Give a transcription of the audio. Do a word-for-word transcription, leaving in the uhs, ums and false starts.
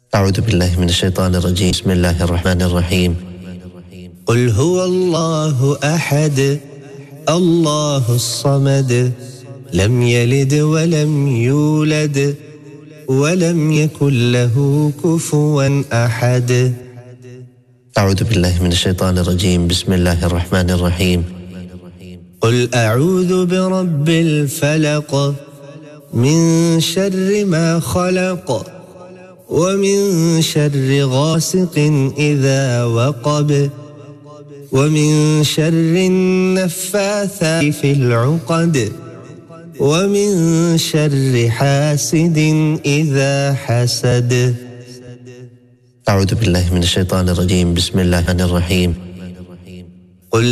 أعوذ بالله من الشيطان الرجيم. بسم الله الرحمن الرحيم. قل هو الله أحد الله الصمد لم يلد ولم يولد ولم يكن له كفوا أحد. أعوذ بالله من الشيطان الرجيم. بسم الله الرحمن الرحيم. قل أعوذ برب الفلق من شر ما خلق ومن شر غاسق إذا وقب ومن شر النفاثات في العقد ومن شر حاسد إذا حسد. أعوذ بالله من الشيطان الرجيم. بسم الله الرحمن الرحيم.